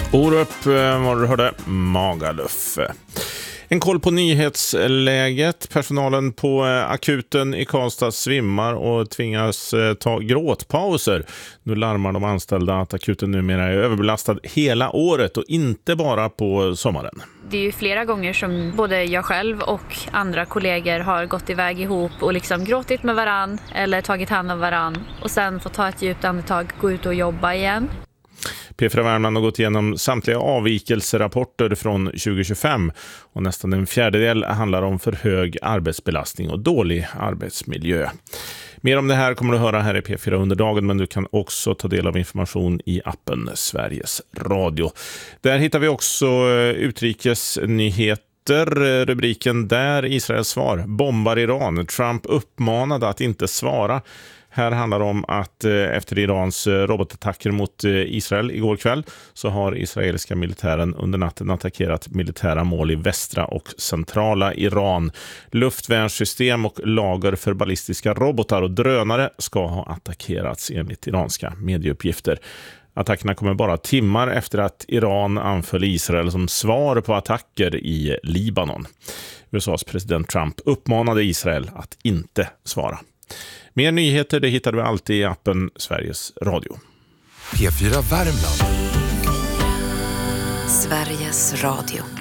Orup vad du hörde, Magaluf. En koll på nyhetsläget. Personalen på akuten i Karlstad svimmar och tvingas ta gråtpauser. Nu larmar de anställda att akuten numera är överbelastad hela året och inte bara på sommaren. Det är ju flera gånger som både jag själv och andra kollegor har gått iväg ihop och liksom gråtit med varann eller tagit hand om varann och sen får ta ett djupt andetag, gå ut och jobba igen. P4 Värmland har gått igenom samtliga avvikelserapporter från 2025 och nästan en fjärdedel handlar om för hög arbetsbelastning och dålig arbetsmiljö. Mer om det här kommer du höra här i P4 under dagen, men du kan också ta del av information i appen Sveriges Radio. Där hittar vi också utrikesnyheter. Rubriken där Israels svar: bombar Iran. Trump uppmanade att inte svara. Här handlar det om att efter Irans robotattacker mot Israel igår kväll så har israeliska militären under natten attackerat militära mål i västra och centrala Iran. Luftvärnssystem och lager för ballistiska robotar och drönare ska ha attackerats enligt iranska medieuppgifter. Attackerna kommer bara timmar efter att Iran anföll Israel som svar på attacker i Libanon. USAs president Trump uppmanade Israel att inte svara. Mer nyheter det hittar du alltid i appen Sveriges Radio. P4 Värmland. Sveriges Radio.